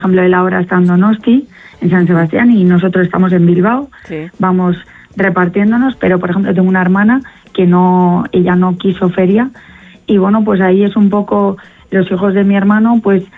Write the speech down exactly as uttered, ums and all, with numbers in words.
ejemplo, él ahora está en Donosti, en San Sebastián, y nosotros estamos en Bilbao. Sí. Vamos repartiéndonos, pero por ejemplo tengo una hermana que no, ella no quiso feria, y bueno, pues ahí es un poco, los hijos de mi hermano pues